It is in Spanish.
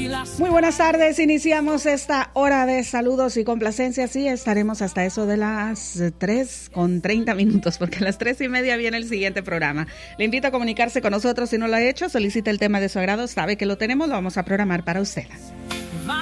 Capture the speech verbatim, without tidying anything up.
Muy buenas tardes, iniciamos esta hora de saludos y complacencias y estaremos hasta eso de las tres con treinta minutos, porque a las tres y media viene el siguiente programa. Le invito a comunicarse con nosotros si no lo ha hecho, solicita el tema de su agrado, sabe que lo tenemos, lo vamos a programar para usted.